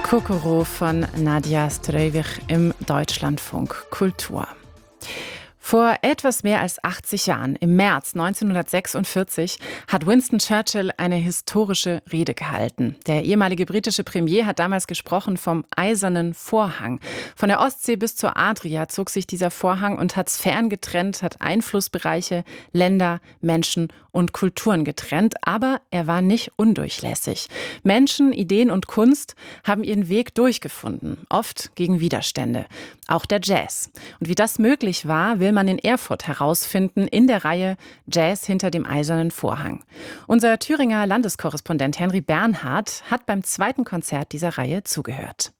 Kokoro von Nadia Strejvich im Deutschlandfunk Kultur. Vor etwas mehr als 80 Jahren, im März 1946, hat Winston Churchill eine historische Rede gehalten. Der ehemalige britische Premier hat damals gesprochen vom Eisernen Vorhang. Von der Ostsee bis zur Adria zog sich dieser Vorhang und hat Sphären getrennt, hat Einflussbereiche, Länder, Menschen und Kulturen getrennt. Aber er war nicht undurchlässig. Menschen, Ideen und Kunst haben ihren Weg durchgefunden, oft gegen Widerstände. Auch der Jazz. Und wie das möglich war, will man in Erfurt herausfinden in der Reihe Jazz hinter dem Eisernen Vorhang. Unser Thüringer Landeskorrespondent Henry Bernhard hat beim zweiten Konzert dieser Reihe zugehört.